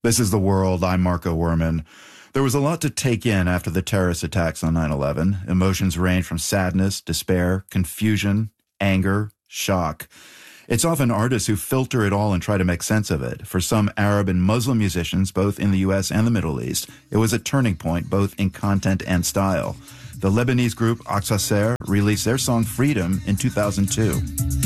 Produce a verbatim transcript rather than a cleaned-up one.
This is The World. I'm Marco Werman. There was a lot to take in after the terrorist attacks on nine eleven. Emotions range from sadness, despair, confusion, anger, shock. It's often artists who filter it all and try to make sense of it. For some Arab and Muslim musicians, both in the U S and the Middle East, it was a turning point, both in content and style. The Lebanese group Aqsa Ser released their song Freedom in two thousand two.